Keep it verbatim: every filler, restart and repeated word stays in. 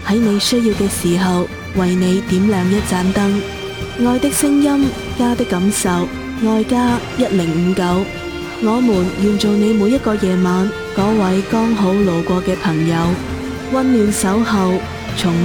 喺你需要嘅時候為你點亮一盞燈。愛的聲音，家的感受，愛家一零五九，我們願做你每一個夜晚嗰位剛好路過嘅朋友，溫暖守候，從